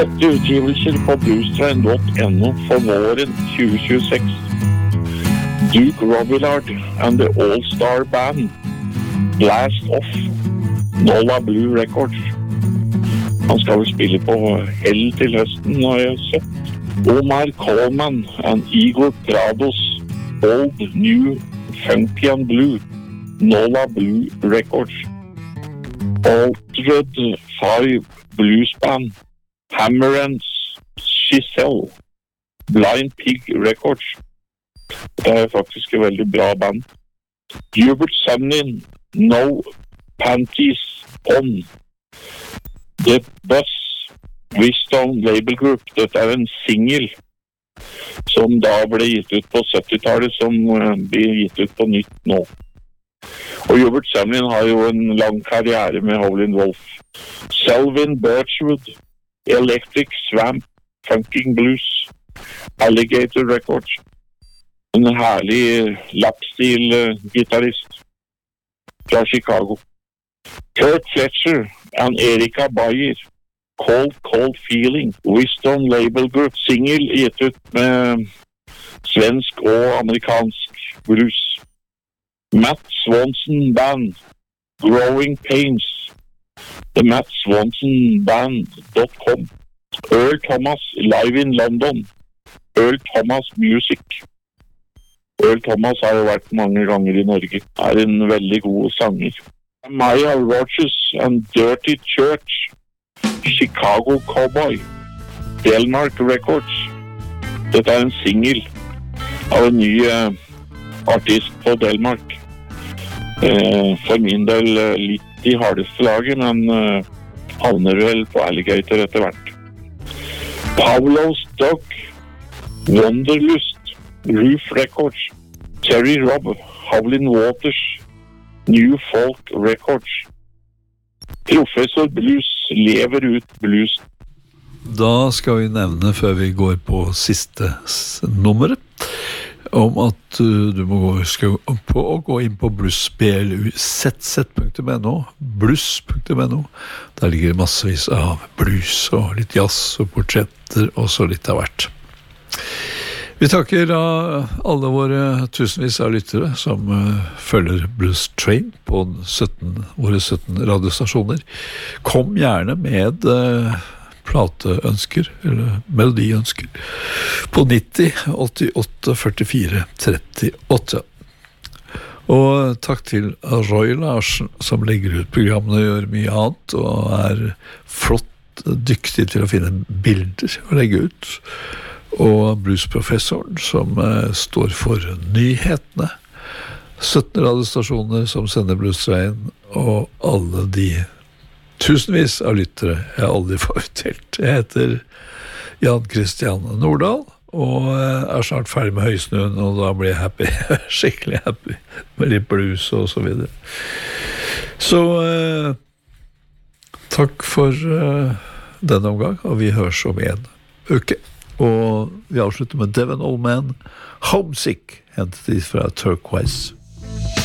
8 utgivelser på bluestrain.no for våren 2026. Duke Robillard and the All-Star Band. Blast Off. Nola Blue Records. Han skal vel spille på Hell til høsten, har jeg sett. Omar Coleman and Igor Prados. Old New Funky and Blue. Nola Blue Records. Altered 5 Blues Band. Hammer and Giselle. Blind Pig Records. Det er faktisk et veldig bra band. Hubert Sumlin, No Panties On. The Buzz, Wisdom Label Group. Dette er en single som da ble gitt ut på 70-tallet, som blir gitt ut på nytt nå. Og Hubert Sumlin har jo en lang karriere med Howlin' Wolf. Selvin Birchwood, Electric Swamp, Funking Blues, Alligator Records. En herlig lapstil-gitarrist fra Chicago. Kurt Fletcher and Erika Bayer. Cold Feeling. Wisdom Label Group. Single gitt ut med svensk og amerikansk blues. Matt Swanson Band. Growing Pains. The Matt Swanson Band.com. Earl Thomas Live in London. Earl Thomas Music. Earl Thomas har jo vært mange ganger i Norge. Er en veldig god sanger. Maya Rogers and Dirty Church. Chicago Cowboy. Delmark Records. Dette er en single av en ny artist på Delmark. For min del litt i hardeste laget, men havner vel på Alligator etter hvert. Pavlos Dog. Wanderlust. Roof Records, Terry Robb, Howlin' Waters, New Folk Records. Professor Blues lever ut blues. Da skal vi nevne, før vi går på siste nummeret, om at du må gå inn på blues.bluz.no, blues.no. Der ligger massevis av blues og litt jazz og portretter og så litt av hvert. Vi takker alle våre tusenvis av lyttere som følger Blues Train på våre 17 radiostasjoner. Kom gjerne med plateønsker, eller melodiønsker, på 90 88 44 38. Og takk til Roy Larsen, som legger ut programmene og gjør mye annet, og er flott dyktig til å finne bilder og legge ut. Og bluesprofessoren som står for nyhetene, 17 radiostasjoner som sender Bluestrain, og alle de tusenvis av lyttere jeg aldri får uttelt. Jeg heter Jan Christian Nordahl og er snart ferdig med Høysnøen, og da blir jeg happy, skikkelig happy med litt blues og så videre. Så takk for denne omgang, og vi høres om en uke. Og vi avslutter med Devon Oldman, Homesick, hentet fra Turquoise.